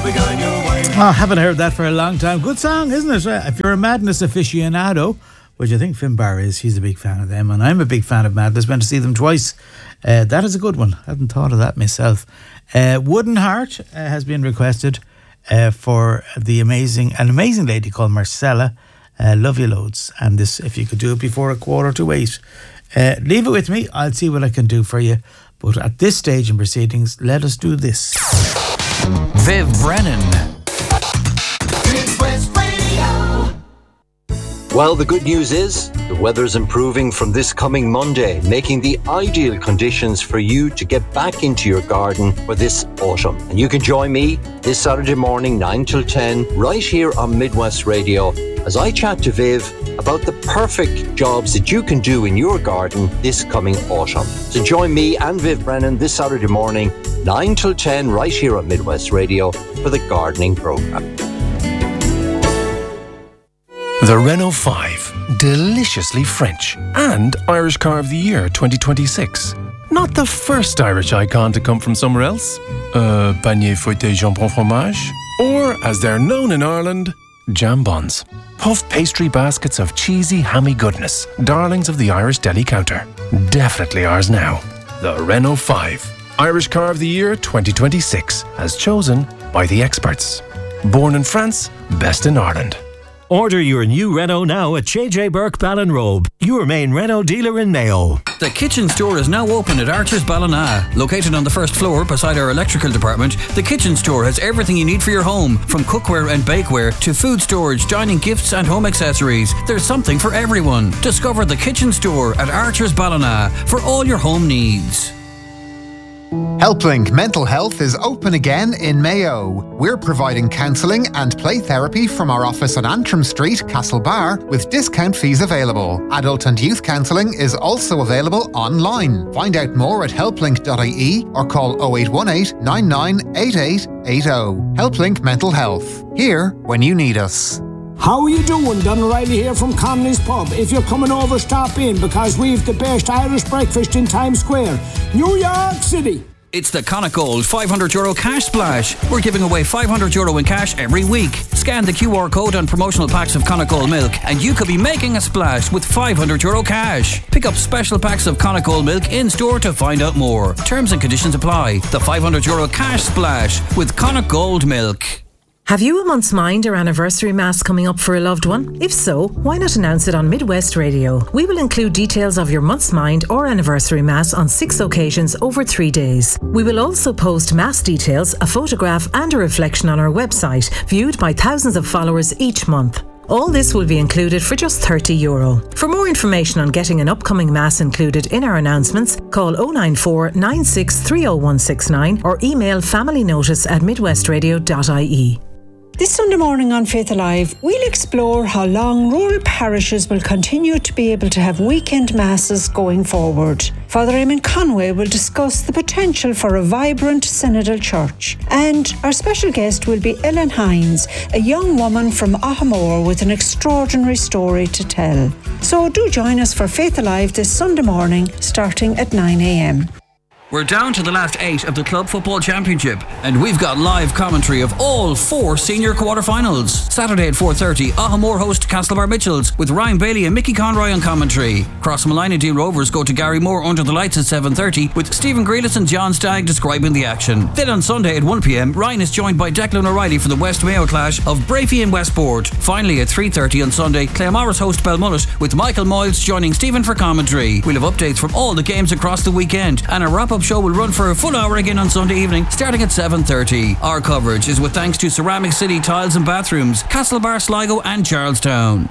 Oh, haven't heard that for a long time. Good song, isn't it? If you're a Madness aficionado, which I think Finbar is, he's a big fan of them, and I'm a big fan of Madness. Went to see them twice. That is a good one. Hadn't thought of that myself. Wooden Heart has been requested for an amazing lady called Marcella. Love you loads. And this, if you could do it before 7:45. Leave it with me. I'll see what I can do for you. But at this stage in proceedings, let us do this. Viv Brennan. Well, the good news is the weather's improving from this coming Monday, making the ideal conditions for you to get back into your garden for this autumn. And you can join me this Saturday morning, 9 till 10, right here on Midwest Radio, as I chat to Viv about the perfect jobs that you can do in your garden this coming autumn. So join me and Viv Brennan this Saturday morning, 9 till 10, right here on Midwest Radio for the gardening programme. The Renault 5, deliciously French, and Irish Car of the Year 2026. Not the first Irish icon to come from somewhere else. Panier fouetté jambon fromage. Or, as they're known in Ireland, jambons. Puff pastry baskets of cheesy, hammy goodness. Darlings of the Irish deli counter. Definitely ours now. The Renault 5, Irish Car of the Year 2026, as chosen by the experts. Born in France, best in Ireland. Order your new Renault now at JJ Burke Ballinrobe, your main Renault dealer in Mayo. The kitchen store is now open at Archer's Ballina. Located on the first floor beside our electrical department, the kitchen store has everything you need for your home, from cookware and bakeware to food storage, dining gifts and home accessories. There's something for everyone. Discover the kitchen store at Archer's Ballina for all your home needs. HelpLink Mental Health is open again in Mayo. We're providing counselling and play therapy from our office on Antrim Street, Castlebar, with discount fees available. Adult and youth counselling is also available online. Find out more at helplink.ie or call 0818 998880. HelpLink Mental Health. Here when you need us. How are you doing? Don O'Reilly here from Connolly's Pub. If you're coming over, stop in, because we've the best Irish breakfast in Times Square, New York City. It's the Connacht Gold €500 cash splash. We're giving away €500 in cash every week. Scan the QR code on promotional packs of Connacht Gold milk and you could be making a splash with €500 cash. Pick up special packs of Connacht Gold milk in store to find out more. Terms and conditions apply. The €500 cash splash with Connacht Gold milk. Have you a month's mind or anniversary mass coming up for a loved one? If so, why not announce it on Midwest Radio? We will include details of your month's mind or anniversary mass on 6 occasions over 3 days. We will also post mass details, a photograph and a reflection on our website, viewed by thousands of followers each month. All this will be included for just €30. For more information on getting an upcoming mass included in our announcements, call 094 96 30169 or email familynotice@midwestradio.ie. This Sunday morning on Faith Alive, we'll explore how long rural parishes will continue to be able to have weekend masses going forward. Father Eamon Conway will discuss the potential for a vibrant synodal church. And our special guest will be Ellen Hines, a young woman from Ahamore with an extraordinary story to tell. So do join us for Faith Alive this Sunday morning, starting at 9 a.m. We're down to the last 8 of the Club Football Championship, and we've got live commentary of all 4 senior quarter-finals. Saturday at 4:30, Ahamore host Castlebar Mitchells with Ryan Bailey and Mickey Conroy on commentary. Crossmalina Dean Rovers go to Gary Moore under the lights at 7:30 with Stephen Grealis and John Stagg describing the action. Then on Sunday at 1pm, Ryan is joined by Declan O'Reilly for the West Mayo clash of Bravey and Westport. Finally at 3:30 on Sunday, Claremorris host Belmullet with Michael Moyles joining Stephen for commentary. We'll have updates from all the games across the weekend, and a wrap-up show will run for a full hour again on Sunday evening, starting at 7:30. Our coverage is with thanks to Ceramic City Tiles and Bathrooms, Castlebar, Sligo and Charlestown.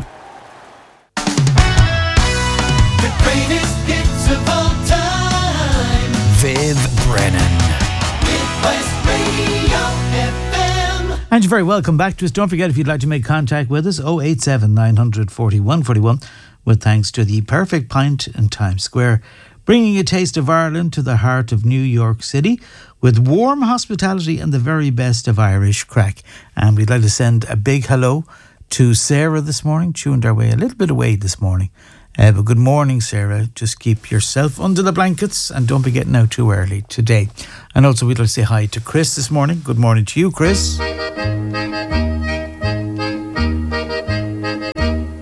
The greatest hits of all time. Viv Brennan. Midwest Radio FM. And you're very welcome back to us. Don't forget, if you'd like to make contact with us, 087 900 41 41, with thanks to the Perfect Pint in Times Square, bringing a taste of Ireland to the heart of New York City with warm hospitality and the very best of Irish crack. And we'd like to send a big hello to Sarah this morning, tuned our way a little bit away this morning. But good morning, Sarah. Just keep yourself under the blankets and don't be getting out too early today. And also we'd like to say hi to Chris this morning. Good morning to you, Chris.